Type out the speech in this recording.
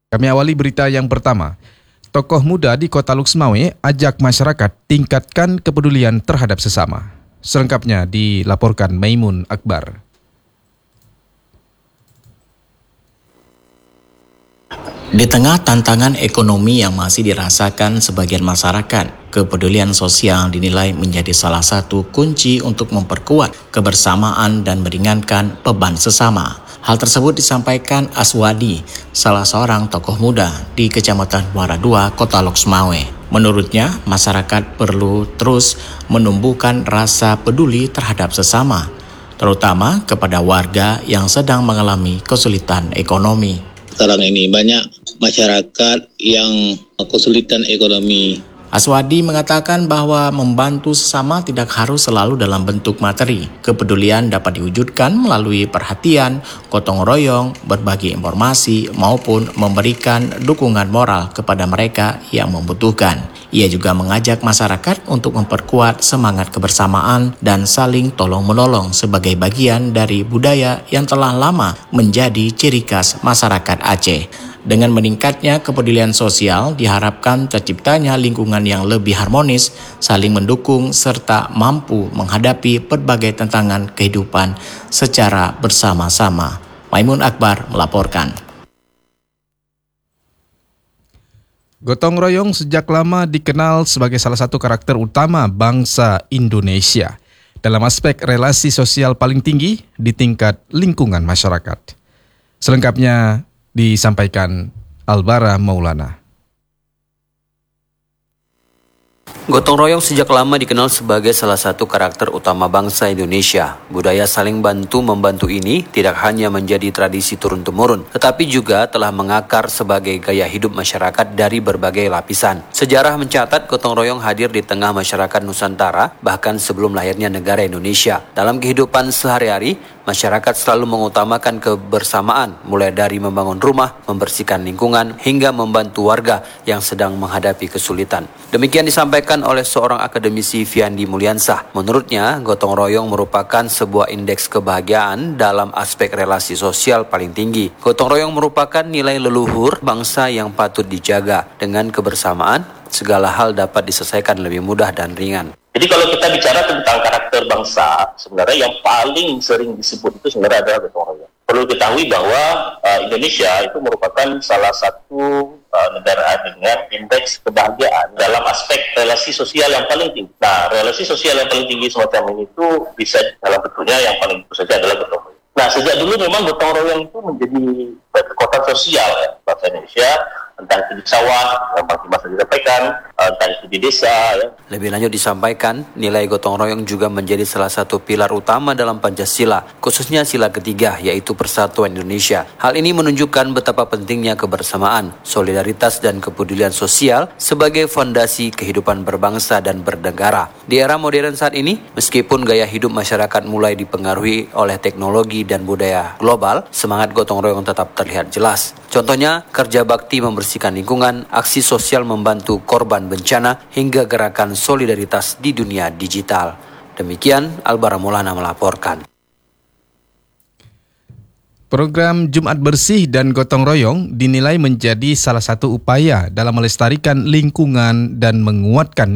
Kami awali berita yang pertama. Tokoh muda di Kota Luxmawe ajak masyarakat tingkatkan kepedulian terhadap sesama. Selengkapnya dilaporkan Maimun Akbar. Di tengah tantangan ekonomi yang masih dirasakan sebagian masyarakat, kepedulian sosial dinilai menjadi salah satu kunci untuk memperkuat kebersamaan dan meringankan beban sesama. Hal tersebut disampaikan Aswadi, salah seorang tokoh muda di Kecamatan Muara II, Kota Luxmawe. Menurutnya, masyarakat perlu terus menumbuhkan rasa peduli terhadap sesama, terutama kepada warga yang sedang mengalami kesulitan ekonomi. Sekarang ini banyak masyarakat yang kesulitan ekonomi. Aswadi mengatakan bahwa membantu sesama tidak harus selalu dalam bentuk materi. Kepedulian dapat diwujudkan melalui perhatian, gotong royong, berbagi informasi, maupun memberikan dukungan moral kepada mereka yang membutuhkan. Ia juga mengajak masyarakat untuk memperkuat semangat kebersamaan dan saling tolong-menolong sebagai bagian dari budaya yang telah lama menjadi ciri khas masyarakat Aceh. Dengan meningkatnya kepedulian sosial, diharapkan terciptanya lingkungan yang lebih harmonis, saling mendukung, serta mampu menghadapi berbagai tantangan kehidupan secara bersama-sama. Maimun Akbar melaporkan. Gotong royong sejak lama dikenal sebagai salah satu karakter utama bangsa Indonesia dalam aspek relasi sosial paling tinggi di tingkat lingkungan masyarakat. Selengkapnya disampaikan Albara Maulana. Gotong royong sejak lama dikenal sebagai salah satu karakter utama bangsa Indonesia. Budaya saling bantu-membantu ini tidak hanya menjadi tradisi turun-temurun, tetapi juga telah mengakar sebagai gaya hidup masyarakat dari berbagai lapisan. Sejarah mencatat gotong royong hadir di tengah masyarakat Nusantara, bahkan sebelum lahirnya negara Indonesia. Dalam kehidupan sehari-hari, masyarakat selalu mengutamakan kebersamaan, mulai dari membangun rumah, membersihkan lingkungan, hingga membantu warga yang sedang menghadapi kesulitan. Demikian disampaikan oleh seorang akademisi Fiandi Mulyansah. Menurutnya, gotong royong merupakan sebuah indeks kebahagiaan dalam aspek relasi sosial paling tinggi. Gotong royong merupakan nilai leluhur bangsa yang patut dijaga. Dengan kebersamaan, segala hal dapat diselesaikan lebih mudah dan ringan. Jadi kalau kita bicara tentang karakter bangsa, sebenarnya yang paling sering disebut itu sebenarnya adalah gotong royong. Perlu diketahui bahwa Indonesia itu merupakan salah satu negara dengan indeks kebahagiaan dalam aspek relasi sosial yang paling tinggi. Nah, relasi sosial yang paling tinggi semacam ini itu bisa dalam bentuknya yang paling itu saja adalah gotong royong. Nah, sejak dulu memang gotong royong itu menjadi kekuatan sosial ya, bangsa Indonesia. Entah itu di sawah, yang Bang Dimas disampaikan, entah itu di desa. Ya. Lebih lanjut disampaikan, nilai gotong royong juga menjadi salah satu pilar utama dalam Pancasila, khususnya sila ketiga, yaitu Persatuan Indonesia. Hal ini menunjukkan betapa pentingnya kebersamaan, solidaritas, dan kepedulian sosial sebagai fondasi kehidupan berbangsa dan bernegara. Di era modern saat ini, meskipun gaya hidup masyarakat mulai dipengaruhi oleh teknologi dan budaya global, semangat gotong royong tetap terlihat jelas. Contohnya, kerja bakti membersihkan lingkungan, aksi sosial membantu korban bencana, hingga gerakan solidaritas di dunia digital. Demikian, Albara Maulana melaporkan. Program Jumat Bersih dan Gotong Royong dinilai menjadi salah satu upaya dalam melestarikan lingkungan dan menguatkan